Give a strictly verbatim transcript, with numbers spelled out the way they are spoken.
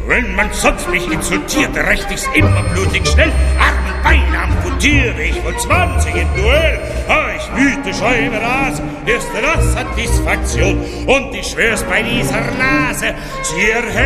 Wenn man sonst mich insultiert, rächt ich's immer blutig schnell. Arm und Bein amputiere ich wohl zwanzig im Duell. Ah, ich wüte Schäume Ras, erste das Satisfaktion. Und ich schwör's bei dieser Nase, sie erhält